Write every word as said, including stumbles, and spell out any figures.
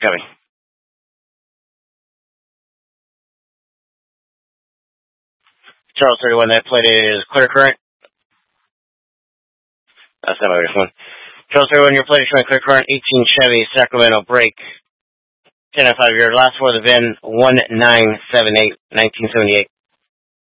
Chevy. Charles thirty-one, that plate is clear current. That's not my one. Charles thirty-one, your plate is showing clear current, eighteen Chevy, Sacramento, brake. ten oh five, your last four of the V I N, one nine seven eight, nineteen seventy-eight.